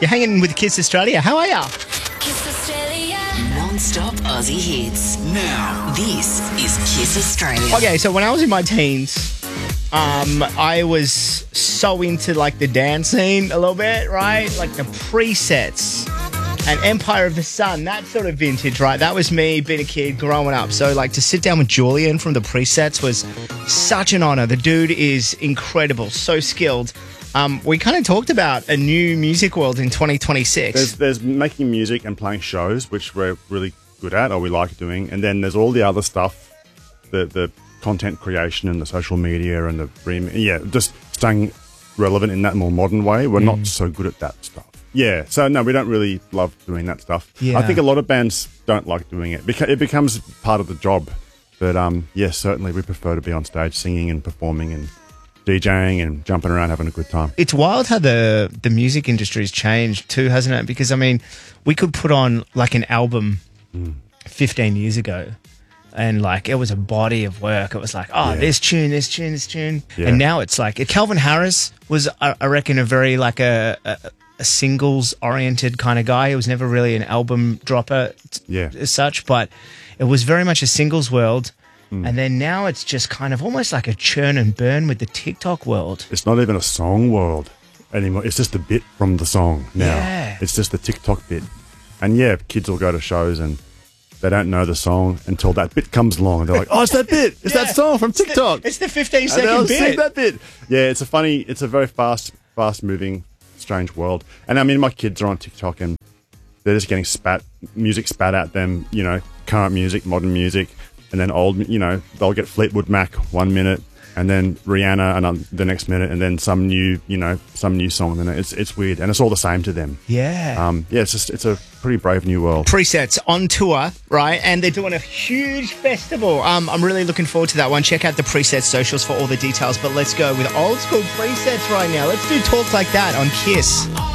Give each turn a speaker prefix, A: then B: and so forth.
A: You're hanging with Kiss Australia. How are ya?
B: Kiss Australia. Non-stop Aussie hits. Now, this is Kiss Australia.
A: Okay, so when I was in my teens, I was so into like the dance scene a little bit, right? Like the presets and Empire of the Sun, that sort of vintage, right? That was me being a kid growing up. So like to sit down with Julian from the presets was such an honor. The dude is incredible, so skilled. We kind of talked about a new music world in 2026.
C: There's making music and playing shows, which we're really good at or we like doing. And then there's all the other stuff, the content creation and the social media and just staying relevant in that more modern way. We're not so good at that stuff. Yeah, so no, we don't really love doing that stuff.
A: Yeah.
C: I think a lot of bands don't like doing it. It becomes part of the job. But yes, certainly we prefer to be on stage singing and performing and DJing and jumping around having a good time.
A: It's wild how the music industry's changed too, hasn't it? Because, I mean, we could put on like an album 15 years ago and like it was a body of work. It was like, this tune, this tune, this tune.
C: Yeah.
A: And now it's like, Calvin Harris was, I reckon, a very like a singles-oriented kind of guy. He was never really an album dropper as such, but it was very much a singles world. And then now it's just kind of almost like a churn and burn with the TikTok world.
C: It's not even a song world anymore. It's just a bit from the song now.
A: Yeah.
C: It's just the TikTok bit. And yeah, kids will go to shows and they don't know the song until that bit comes along. And they're like, oh, it's that bit. It's that song from TikTok.
A: It's the 15-second bit.
C: Sing that bit. Yeah, it's a very fast-moving, strange world. And I mean, my kids are on TikTok and they're just getting music spat at them, current music, modern music. And then old, they'll get Fleetwood Mac 1 minute, and then Rihanna the next minute, and then some new song. And it's weird, and it's all the same to them.
A: Yeah.
C: It's a pretty brave new world.
A: Presets on tour, right? And they're doing a huge festival. I'm really looking forward to that one. Check out the Presets socials for all the details. But let's go with old school Presets right now. Let's do Talk Like That on Kiss.